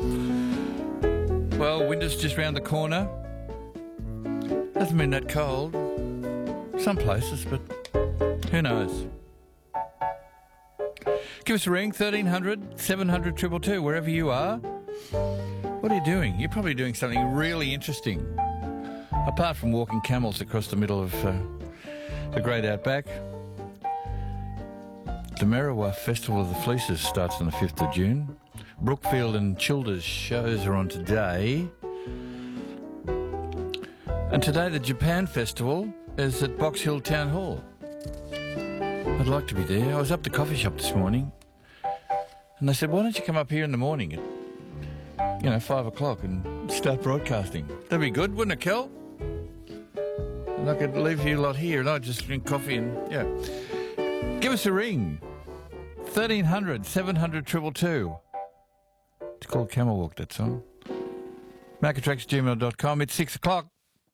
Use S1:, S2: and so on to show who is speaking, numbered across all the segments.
S1: Well, winter's just round the corner. Hasn't been that cold. Some places, but who knows? Give us a ring, 1300 700 222, wherever you are. What are you doing? You're probably doing something really interesting. Apart from walking camels across the middle of the Great Outback. The Merriwa Festival of the Fleeces starts on the 5th of June. Brookfield and Childers shows are on today. And today the Japan Festival is at Box Hill Town Hall. I'd like to be there. I was up the coffee shop this morning and they said, why don't you come up here in the morning at 5 o'clock and start broadcasting? That'd be good, wouldn't it, Kel? And I could leave you a lot here and I'd just drink coffee and, yeah. Give us a ring. 1300 700 222. It's called Camel Walk, that song. Macatrax@gmail.com. It's 6 o'clock.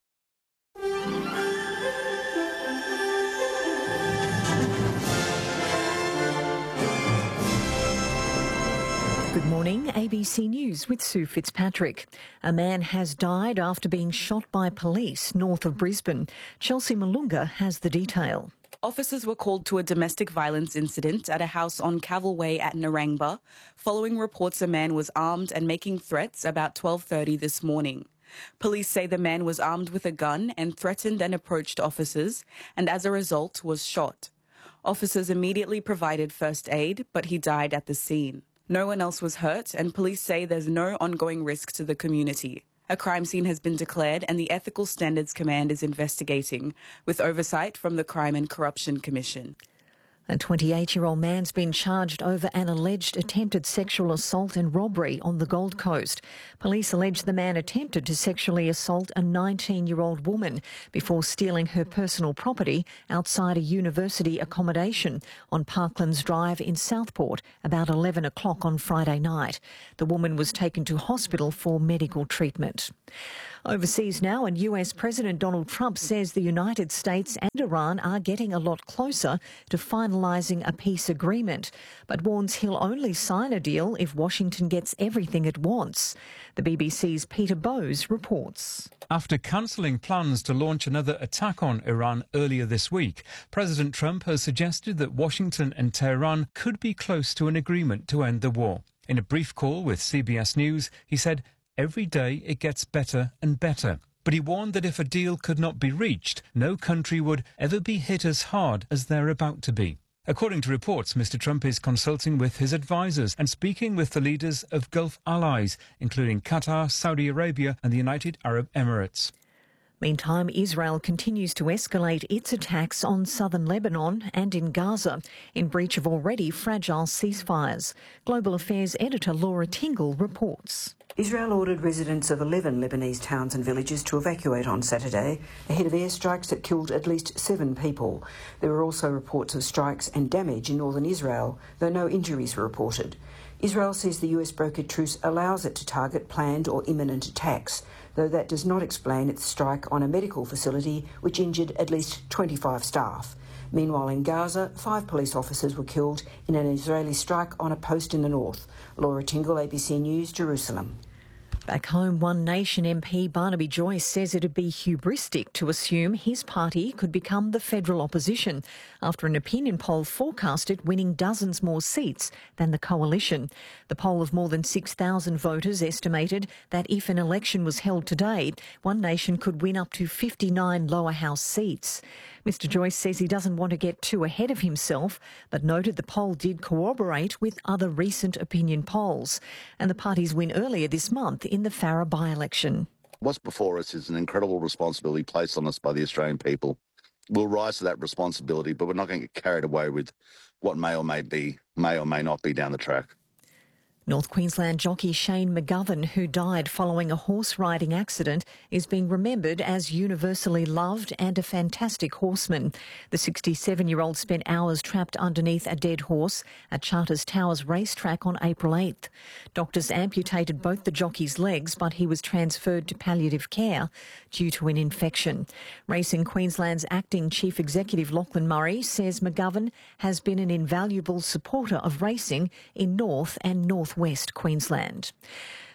S2: Good morning, ABC News with Sue Fitzpatrick. A man has died after being shot by police north of Brisbane. Chelsea Malunga has the detail.
S3: Officers were called to a domestic violence incident at a house on Cavill Way at Narangba, following reports a man was armed and making threats about 12:30 this morning. Police say the man was armed with a gun and threatened and approached officers, and as a result was shot. Officers immediately provided first aid, but he died at the scene. No one else was hurt, and police say there's no ongoing risk to the community. A crime scene has been declared and the Ethical Standards Command is investigating, with oversight from the Crime and Corruption Commission.
S2: A 28-year-old man's been charged over an alleged attempted sexual assault and robbery on the Gold Coast. Police allege the man attempted to sexually assault a 19-year-old woman before stealing her personal property outside a university accommodation on Parklands Drive in Southport about 11 o'clock on Friday night. The woman was taken to hospital for medical treatment. Overseas now, and US President Donald Trump says the United States and Iran are getting a lot closer to finalising a peace agreement, but warns he'll only sign a deal if Washington gets everything it wants. The BBC's Peter Bowes reports.
S4: After cancelling plans to launch another attack on Iran earlier this week, President Trump has suggested that Washington and Tehran could be close to an agreement to end the war. In a brief call with CBS News, he said, "Every day it gets better and better." But he warned that if a deal could not be reached, no country would ever be hit as hard as they're about to be. According to reports, Mr. Trump is consulting with his advisers and speaking with the leaders of Gulf allies, including Qatar, Saudi Arabia and the United Arab Emirates.
S2: Meantime, Israel continues to escalate its attacks on southern Lebanon and in Gaza in breach of already fragile ceasefires. Global Affairs editor Laura Tingle reports.
S5: Israel ordered residents of 11 Lebanese towns and villages to evacuate on Saturday ahead of airstrikes that killed at least 7 people. There were also reports of strikes and damage in northern Israel, though no injuries were reported. Israel says the US brokered truce allows it to target planned or imminent attacks, though that does not explain its strike on a medical facility which injured at least 25 staff. Meanwhile, in Gaza, 5 police officers were killed in an Israeli strike on a post in the north. Laura Tingle, ABC News, Jerusalem.
S2: Back home, One Nation MP Barnaby Joyce says it'd be hubristic to assume his party could become the federal opposition after an opinion poll forecast it winning dozens more seats than the coalition. The poll of more than 6,000 voters estimated that if an election was held today, One Nation could win up to 59 lower house seats. Mr Joyce says he doesn't want to get too ahead of himself, but noted the poll did corroborate with other recent opinion polls. And the party's win earlier this month in the Farrer by-election.
S6: What's before us is an incredible responsibility placed on us by the Australian people. We'll rise to that responsibility, but we're not going to get carried away with what may or may not be down the track.
S2: North Queensland jockey Shane McGovern, who died following a horse riding accident, is being remembered as universally loved and a fantastic horseman. The 67-year-old spent hours trapped underneath a dead horse at Charters Towers racetrack on April 8th. Doctors amputated both the jockey's legs, but he was transferred to palliative care due to an infection. Racing Queensland's acting chief executive Lachlan Murray says McGovern has been an invaluable supporter of racing in North and North West Queensland.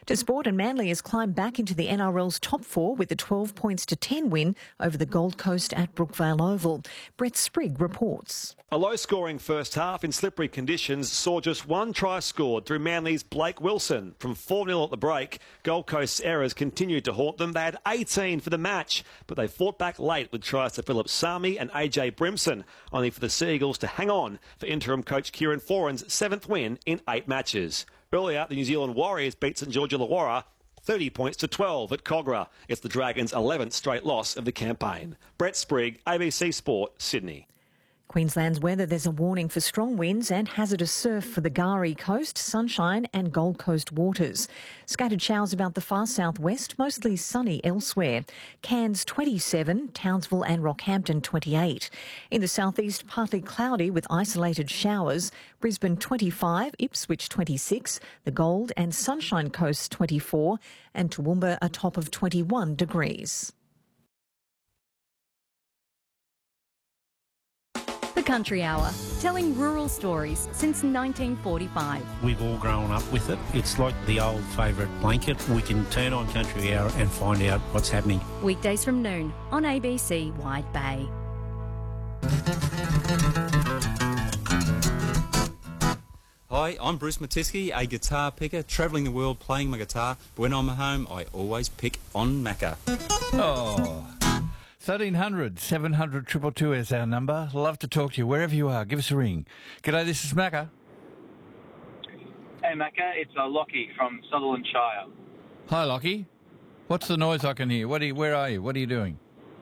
S2: To sport, and Manly has climbed back into the NRL's top four with a 12 points to 10 win over the Gold Coast at Brookvale Oval. Brett Sprigg reports.
S7: A low-scoring first half in slippery conditions saw just one try scored through Manly's Blake Wilson. From 4-0 at the break, Gold Coast's errors continued to haunt them. They had 18 for the match, but they fought back late with tries to Philip Sami and AJ Brimson, only for the Seagulls to hang on for interim coach Kieran Foran's 7th win in 8 matches. Earlier, the New Zealand Warriors beat St George Illawarra 30 points to 12 at Cogra. It's the Dragons' 11th straight loss of the campaign. Brett Sprigg, ABC Sport, Sydney.
S2: Queensland's weather, there's a warning for strong winds and hazardous surf for the Gari Coast, Sunshine and Gold Coast waters. Scattered showers about the far southwest, mostly sunny elsewhere. Cairns 27, Townsville and Rockhampton 28. In the southeast, partly cloudy with isolated showers. Brisbane 25, Ipswich 26, the Gold and Sunshine Coasts 24 and Toowoomba a top of 21 degrees.
S8: The Country Hour, telling rural stories since 1945.
S9: We've all grown up with it. It's like the old favourite blanket. We can turn on Country Hour and find out what's happening.
S8: Weekdays from noon on ABC Wide Bay.
S10: Hi, I'm Bruce Matisky, a guitar picker, travelling the world playing my guitar. But when I'm at home, I always pick on Macca.
S1: Oh. 1300 700 222 is our number. Love to talk to you wherever you are. Give us a ring. G'day, this is Macca.
S11: Hey Macca, it's Lockie from Sutherland Shire.
S1: Hi Lockie. What's the noise I can hear? Where are you? What are you doing?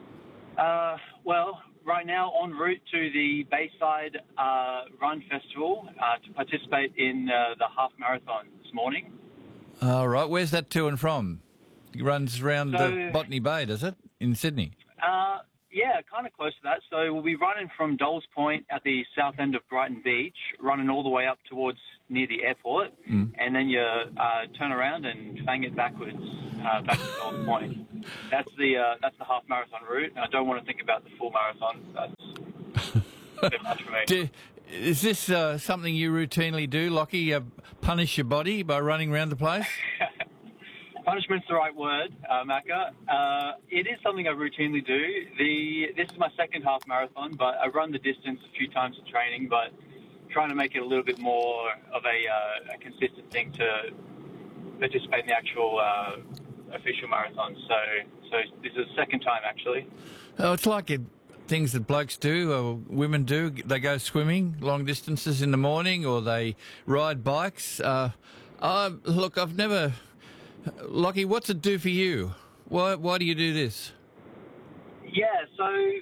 S11: Well, right now en route to the Bayside Run Festival to participate in the half marathon this morning.
S1: All right. Where's that to and from? It runs around Botany Bay, does it? In Sydney?
S11: Yeah, kind of close to that. So we'll be running from Dolls Point at the south end of Brighton Beach, running all the way up towards near the airport, and then you turn around and fang it backwards back to Dolls Point. That's the half marathon route. I don't want to think about the full marathon. That's a bit much for me.
S1: Is this something you routinely do, Lockie? Punish your body by running around the place?
S11: Punishment's the right word, Macca. It is something I routinely do. This is my second half marathon, but I run the distance a few times in training, but trying to make it a little bit more of a consistent thing to participate in the actual official marathon. So this is the second time, actually.
S1: Oh, it's like things that blokes do or women do. They go swimming long distances in the morning or they ride bikes. Look, I've never... Lockie, what's it do for you? Why do you do this?
S11: Yeah, so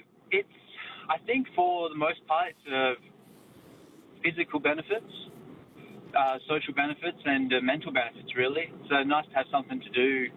S11: I think for the most part, it's physical benefits, social benefits, and mental benefits, really. So nice to have something to do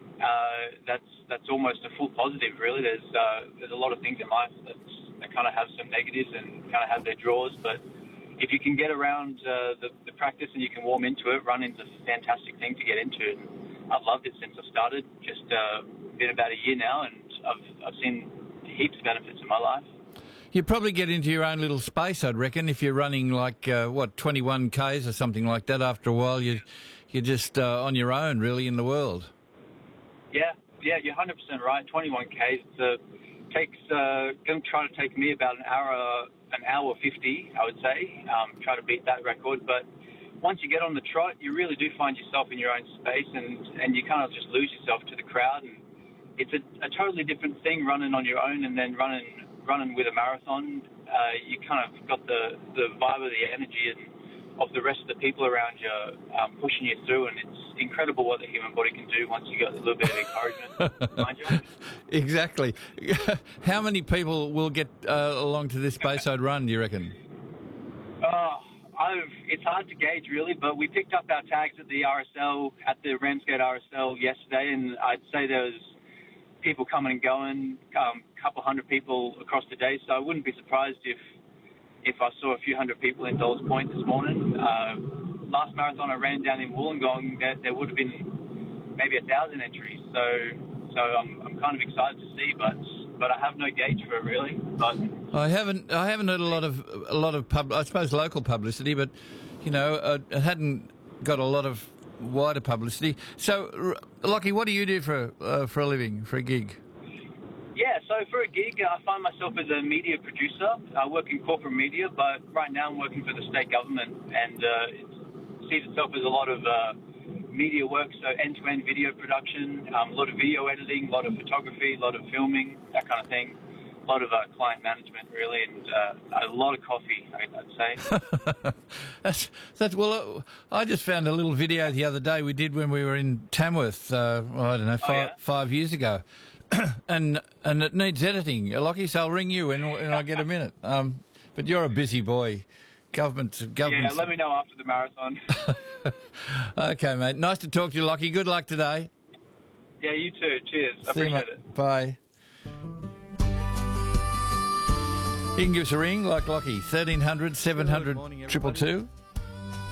S11: that's almost a full positive, really. There's a lot of things in life that kind of have some negatives and kind of have their draws, but if you can get around the practice and you can warm into it, running's a fantastic thing to get into. I've loved it since I started. Just been about a year now, and I've seen heaps of benefits in my life.
S1: You probably get into your own little space, I'd reckon, if you're running like 21 Ks or something like that. After a while, you're just on your own, really, in the world. Yeah,
S11: you're 100% right. 21 Ks takes going to try to take me about an hour 50, I would say. Try to beat that record, but once you get on the trot, you really do find yourself in your own space, and you kind of just lose yourself to the crowd. And it's a totally different thing running on your own and then running with a marathon. You kind of got the vibe of the energy and of the rest of the people around you pushing you through, and it's incredible what the human body can do once you got a little bit of encouragement behind you.
S1: Exactly. How many people will get along to this Bayside Run, do you reckon?
S11: It's hard to gauge, really, but we picked up our tags at the RSL, at the Ramsgate RSL yesterday, and I'd say there was people coming and going, a couple hundred people across the day, so I wouldn't be surprised if I saw a few hundred people in Dolls Point this morning. Last marathon I ran down in Wollongong, there would have been maybe 1,000 entries, so I'm kind of excited to see, but I have no gauge for it, really. But
S1: I haven't heard a lot of I suppose local publicity, but you know, it hadn't got a lot of wider publicity. So, Lockie, what do you do for a living, for a gig?
S11: Yeah, so for a gig, I find myself as a media producer. I work in corporate media, but right now I'm working for the state government, and it sees itself as a lot of media work, so end-to-end video production, a lot of video editing, a lot of photography, a lot of filming, that kind of thing. A lot of client management, really, and a lot of coffee, I'd say.
S1: Well, I just found a little video the other day we did when we were in Tamworth, I don't know, 5 years ago. and it needs editing. Lockie, so I'll ring you when I get a minute. But you're a busy boy. Government.
S11: Yeah, let me know after the marathon.
S1: Okay, mate. Nice to talk to you, Lockie. Good luck today.
S11: Yeah, you too. Cheers. I appreciate it.
S1: Bye. You can give us a ring like Lockie, 1300 700 222.